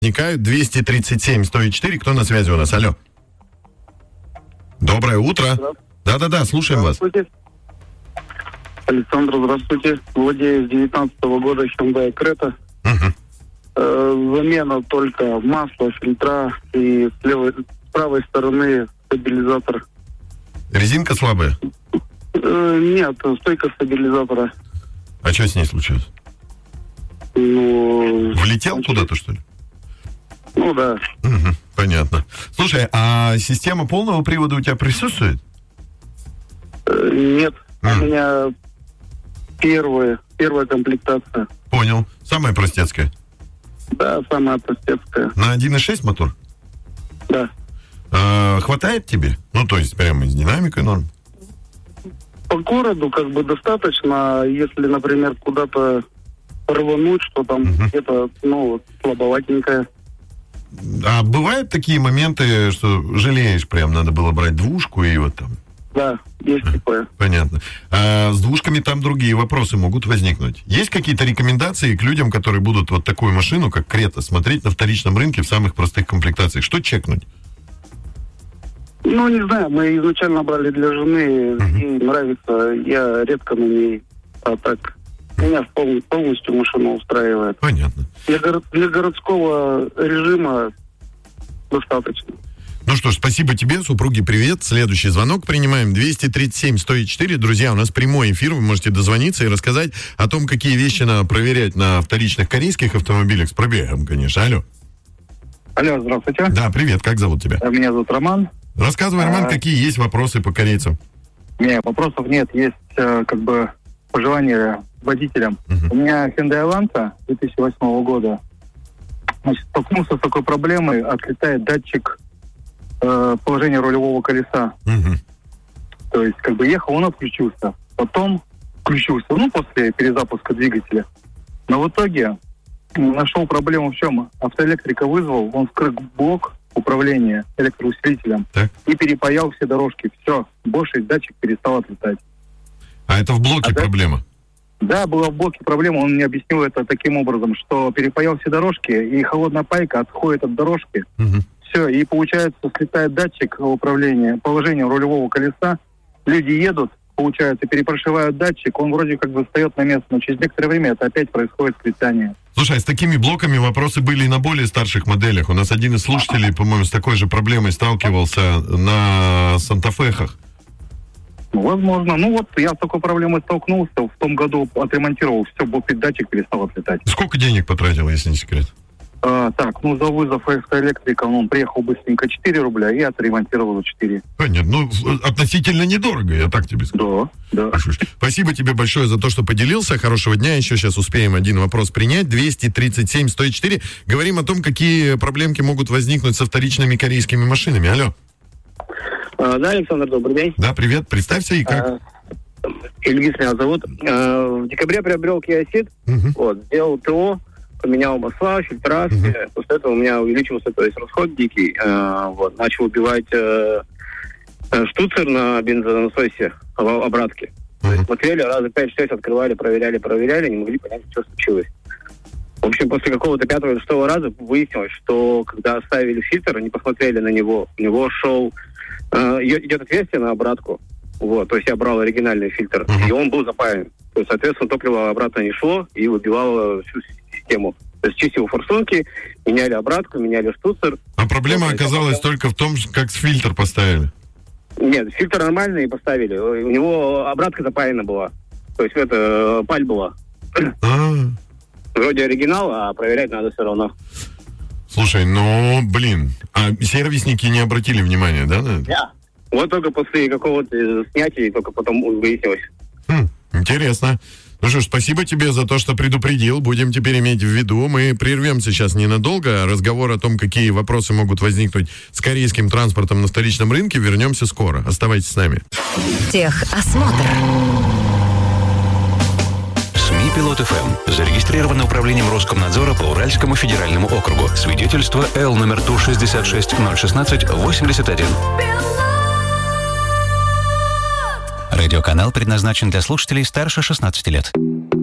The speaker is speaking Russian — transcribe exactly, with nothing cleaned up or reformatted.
возникают. двести тридцать семь сто четыре. Кто на связи у нас? Алло. Доброе утро. Да-да-да, слушаем вас. Александр, здравствуйте. Владею с девятнадцатого года Hyundai Creta. Угу. Э, замена только масла, фильтра и с, левой, с правой стороны стабилизатор. Резинка слабая? Э, нет, стойка стабилизатора. А что с ней случилось? Ну... Влетел значит... куда-то, что ли? Ну, да. Угу, понятно. Слушай, а система полного привода у тебя присутствует? Э, нет, mm. у меня первая, первая комплектация. Понял. Самая простецкая? Да, самая простецкая. На один и шесть мотор? Да. А, хватает тебе? Ну, то есть, прямо с динамикой норм? По городу как бы достаточно, если, например, куда-то рвануть, что там uh-huh. где-то, ну, слабоватенькое. А бывают такие моменты, что жалеешь, прям надо было брать двушку и вот там? Да, есть такое. Понятно. А с двушками там другие вопросы могут возникнуть. Есть какие-то рекомендации к людям, которые будут вот такую машину, как Крета, смотреть на вторичном рынке в самых простых комплектациях? Что чекнуть? Ну, не знаю, мы изначально брали для жены, uh-huh. ей нравится, я редко на ней, а так, меня пол, полностью машина устраивает. Понятно. Для, горо- для городского режима достаточно. Ну что ж, спасибо тебе, супруге, привет. Следующий звонок принимаем. двести тридцать семь сто четыре. Друзья, у нас прямой эфир, вы можете дозвониться и рассказать о том, какие вещи надо проверять на вторичных корейских автомобилях с пробегом, конечно. Алло. Алло, здравствуйте. Да, привет, как зовут тебя? Меня зовут Роман. Рассказывай, Роман, а... какие есть вопросы по корейцам? Нет, вопросов нет. Есть э, как бы пожелания водителям. Uh-huh. У меня Hyundai Elantra две тысячи восьмого года. Значит, столкнулся с такой проблемой, отлетает датчик э, положения рулевого колеса. Uh-huh. То есть, как бы ехал, он отключился. Потом включился, ну, после перезапуска двигателя. Но в итоге нашел проблему в чем? Автоэлектрика вызвал, он вскрыл блок управления электроусилителем так. и перепаял все дорожки. Все, больше датчик перестал отлетать. А это в блоке а проблема? Да, была в блоке проблема. Он мне объяснил это таким образом, что перепаял все дорожки, и холодная пайка отходит от дорожки. Угу. Все, и получается, слетает датчик управления, положение рулевого колеса. Люди едут, получается, перепрошивают датчик, он вроде как бы встает на место, но через некоторое время это опять происходит слетание. Слушай, а с такими блоками вопросы были и на более старших моделях. У нас один из слушателей, по-моему, с такой же проблемой сталкивался на Санта-Фехах. Ну, возможно. Ну вот, я с такой проблемой столкнулся. В том году отремонтировал все, датчик перестал отлетать. Сколько денег потратил, если не секрет? А, так, ну, за вызов экстраэлектрика, он приехал быстренько четыре рубля, и отремонтировал за четыре. Понятно. Ну, относительно недорого, я так тебе скажу. Да, да. Спасибо тебе большое за то, что поделился. Хорошего дня. Еще сейчас успеем один вопрос принять. двести тридцать семь сто четыре. Говорим о том, какие проблемки могут возникнуть со вторичными корейскими машинами. Алло. А, да, Александр, добрый день. Да, привет. Представься и как. А, Ильгиз меня зовут. А, в декабре приобрел Kia Ceed. Угу. Вот, сделал ТО. Поменял масла, фильтра, uh-huh. после этого у меня увеличился, то есть расход дикий, э, вот, начал убивать э, штуцер на бензонасосе в обратке. Uh-huh. То есть смотрели, раза пять-шесть открывали, проверяли, проверяли, не могли понять, что случилось. В общем, после какого-то пятого или шестого раза выяснилось, что когда ставили фильтр, они посмотрели на него, у него шел, э, идет отверстие на обратку, вот, то есть я брал оригинальный фильтр, uh-huh. и он был запаян. То есть, соответственно, топливо обратно не шло и выбивало всю систему. То есть чистил форсунки, меняли обратку, меняли штуцер. А проблема вот, оказалась это... только в том, как фильтр поставили? Нет, фильтр нормальный поставили. У него обратка запаяна была. То есть это паль была. А-а-а. Вроде оригинал, а проверять надо все равно. Слушай, ну, блин, а сервисники не обратили внимания, да? На это? Да. Вот только после какого-то снятия, только потом выяснилось. Хм, интересно. Ну что ж, спасибо тебе за то, что предупредил. Будем теперь иметь в виду. Мы прервем сейчас ненадолго. Разговор о том, какие вопросы могут возникнуть с корейским транспортом на вторичном рынке, вернемся скоро. Оставайтесь с нами. Техосмотр. СМИ Пилот эф эм. Зарегистрировано управлением Роскомнадзора по Уральскому федеральному округу. Свидетельство Л номер Ту шестьдесят шесть ноль шестнадцать восемьдесят один. Радиоканал предназначен для слушателей старше шестнадцати лет.